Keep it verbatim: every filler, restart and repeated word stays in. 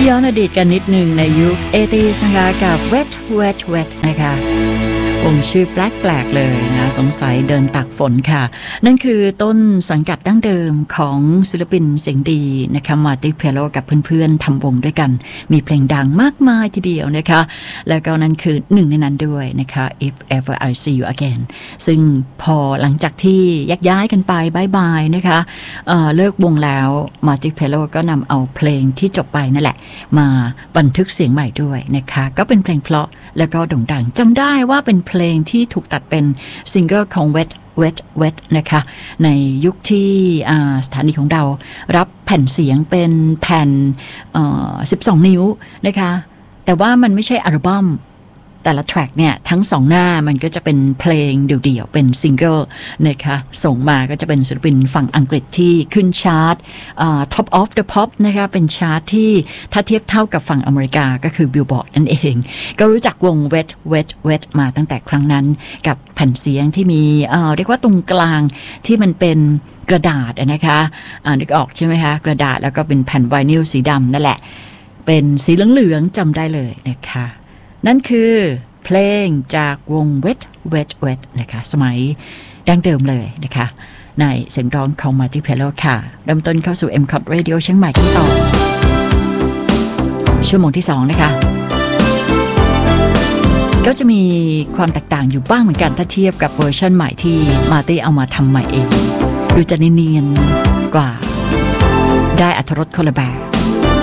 ย้อนอดีตกันนิดหนึ่งในยุคเอทีสนะคะกับ Wet Wet Wet นะคะวงชื่อแปลกๆเลยนะสงสัยเดินตากฝนค่ะนั่นคือต้นสังกัดดั้งเดิมของศิลปินเสียงดีนะคะมาร์ติเพโลกับเพื่อนๆทำวงด้วยกันมีเพลงดังมากมายทีเดียวนะคะแล้วก็นั่นคือหนึ่งในนั้นด้วยนะคะ If Ever I See You Again ซึ่งพอหลังจากที่แยกย้ายกันไปบายบายนะคะเอ่อเลิกวงแล้วมาร์ติเพโลก็นำเอาเพลงที่จบไปนั่นแหละมาบันทึกเสียงใหม่ด้วยนะคะก็เป็นเพลงเพราะแล้วก็โด่งดังจำได้ว่าเป็นเพลงที่ถูกตัดเป็นซิงเกิลของ Wet Wet Wet นะคะในยุคที่สถานีของเรารับแผ่นเสียงเป็นแผ่นสิบสองนิ้วนะคะแต่ว่ามันไม่ใช่อัลบั้มแต่ละแทร็กเนี่ยทั้งสองหน้ามันก็จะเป็นเพลงเดี่ยวๆเป็นซิงเกิลนะคะส่งมาก็จะเป็นศิลปินฝั่งอังกฤษที่ขึ้นชาร์ต Top of the Pop นะคะเป็นชาร์ตที่ถ้าเทียบเท่ากับฝั่งอเมริกาก็คือ Billboard นั่นเองก็รู้จักวง Wet Wet Wet มาตั้งแต่ครั้งนั้นกับแผ่นเสียงที่มีเอ่อเรียกว่าตรงกลางที่มันเป็นกระดาษนะคะอ่านึกออกใช่ไหมคะกระดาษแล้วก็เป็นแผ่นไวนิลสีดำนั่นแหละเป็นสีเหลืองๆจำได้เลยนะคะนั่นคือเพลงจากวง Wet Wet Wet นะคะสมัยดั้งเดิมเลยนะคะในเสียงร้องของ Marty Pello ค่ะเริ่มต้นเข้าสู่ เอ็ม คอท Radio เชียงใหม่กันต่อชั่วโมงที่สองนะคะก็จะมีความแตกต่างอยู่บ้างเหมือนกันถ้าเทียบกับเวอร์ชันใหม่ที่ Marty เอามาทำใหม่เองดูจะเนียนๆกว่าได้อรรถรสคนละแบบ